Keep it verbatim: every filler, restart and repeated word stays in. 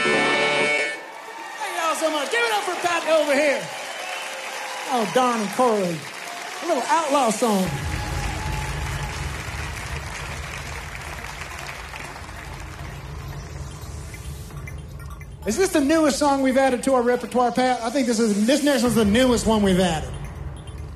Thank y'all so much. Give it up for Pat over here. Oh, Don and Corey. A little outlaw song. Is this the newest song we've added to our repertoire, Pat? I think this is this next one's the newest one we've added.